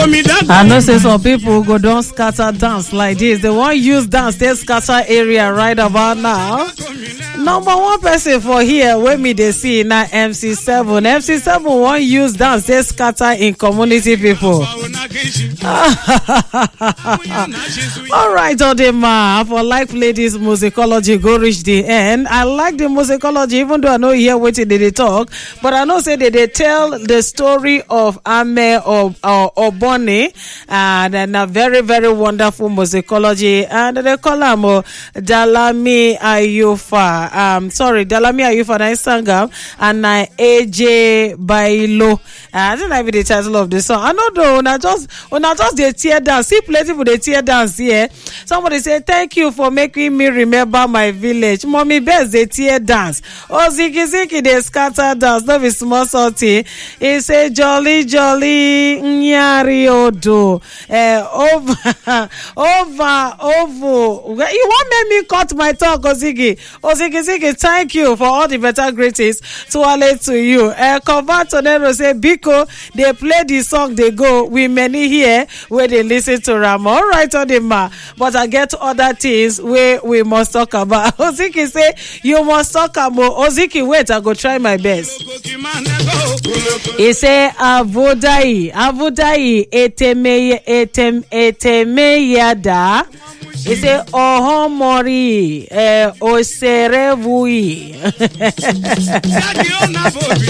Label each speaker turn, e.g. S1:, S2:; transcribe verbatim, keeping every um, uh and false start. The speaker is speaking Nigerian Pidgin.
S1: I know say some people go don't scatter dance like this. They won't use dance, they scatter area right about now. Number one person for here where me they see now M C seven. M C seven won't use dance, they scatter in community people. All right, Odema, for like play this musicology go reach the end. I like the musicology, even though I know here waiting they, they talk, but I know say that they tell the story of Ame or or, or Bonnie, and, and a very very wonderful musicology, and they call them uh, Dalami Ayufa. Um, sorry, Dalami Ayufa na sangam and na A J Bailo. Uh, I don't know the title of the song. I know though, when I just when I just they tear down. See plenty for the tear dance here. Somebody say thank you for making me remember my village. Mommy best they tear dance. Oh ziki ziki they scatter dance. No be small salty. He say jolly jolly nyari odo. Eh over over over. You won't make me cut my tongue, Ozigi. Ozigi ziki. Thank you for all the better greetings to all to you. Eh convert Tonero say Biko they play the song they go with many here where they listen to Ram. All right on the ma, but I get other things where we must talk about. Oziki say you must talk about. Oziki wait, I go try my best. He say avodai avodai eteme etem eteme yada. He say ohomori eh oserevui.